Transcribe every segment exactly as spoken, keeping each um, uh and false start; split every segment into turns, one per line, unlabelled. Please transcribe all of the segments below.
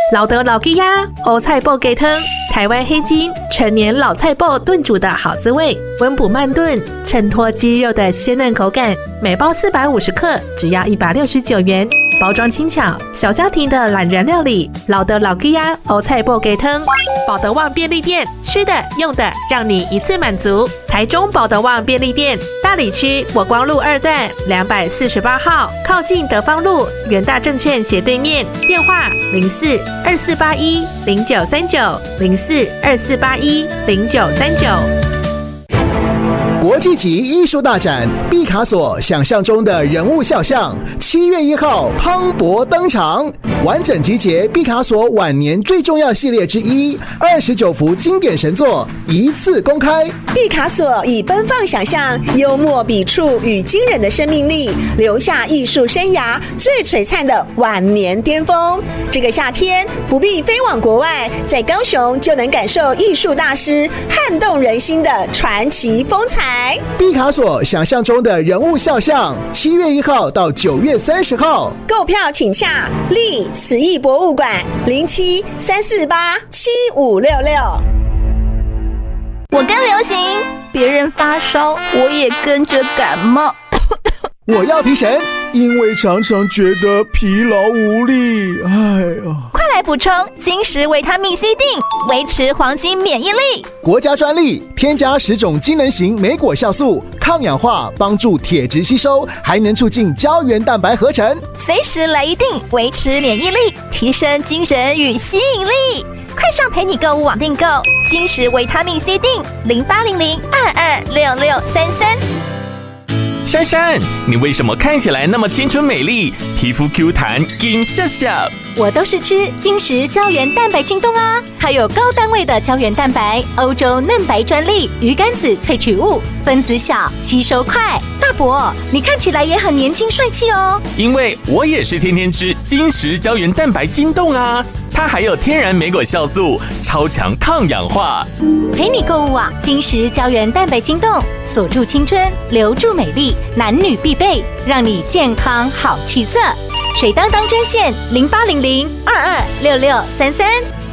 老德老鸡鸭欧菜脯鸡汤，台湾黑金陈年老菜脯炖煮的好滋味，温补慢炖，衬托鸡肉的鲜嫩口感。每包四百五十克，只要一百六十九元。包装轻巧，小家庭的懒人料理。老德老鸡鸭欧菜脯鸡汤，保德旺便利店，吃的用的让你一次满足。台中保德旺便利店，大里区火光路二段两百四十八号，靠近德芳路元大证券斜对面。电话零四二四八一零九三九零四二四八一零九三九。
国际级艺术大展毕卡索想象中的人物肖像，七月一号磅礴登场，完整集结毕卡索晚年最重要系列之一，二十九幅经典神作一次公开。
毕卡索以奔放想象、幽默笔触与惊人的生命力，留下艺术生涯最璀璨的晚年巅峰。这个夏天不必飞往国外，在高雄就能感受艺术大师撼动人心的传奇风采。
毕卡索想象中的人物肖像，七月一号到九月三十号，
购票请洽立慈艺博物馆零七三四八七五六六。
我跟流行，别人发烧，我也跟着感冒。
我要提神，因为常常觉得疲劳无力。哎呀，
快来补充金石维他命 C 锭，维持黄金免疫力。
国家专利，添加十种机能型莓果酵素，抗氧化，帮助铁质吸收，还能促进胶原蛋白合成。
随时来一锭，维持免疫力，提升精神与吸引力。快上陪你购物网订购金石维他命 C 锭，零八零零二二六六三三。
珊珊，你为什么看起来那么青春美丽，皮肤 Q 弹，金笑笑？
我都是吃金石胶原蛋白晶冻啊，还有高单位的胶原蛋白，欧洲嫩白专利，鱼肝子萃取物，分子小，吸收快。大伯，你看起来也很年轻帅气哦。
因为我也是天天吃金石胶原蛋白晶冻啊，它还有天然莓果酵素，超强抗氧化。
陪你购物网，金石胶原蛋白晶冻，锁住青春，留住美丽，男女必备，让你健康好气色。水当当专线零八零零二二六六三三。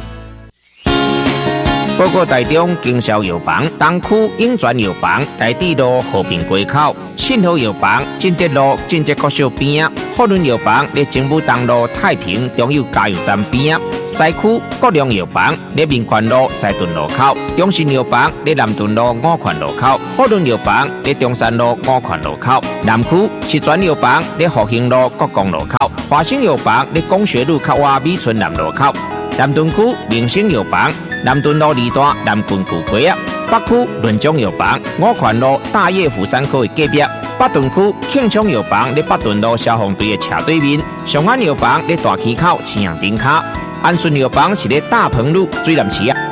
报告台中经销药房东区永泉药房台地路和平街口，信和药房进德路进德国小边，福伦药房在政府东路太平中油加油站边，西区国良药房在民权路西屯路口，中信药房在南屯路五权路口，福伦药房在中山路五权路口，南区石泉药房在复兴路国光路口，华兴药房在工学路靠外美村南路口，南屯区明星药房南屯路二段南郡古街啊，北区润中药房五权路大叶府山口的隔壁，北屯区庆昌药房在北屯路消防队的斜对面，上安药房在大溪口青阳顶卡，安顺药房是在大鹏路水南市啊。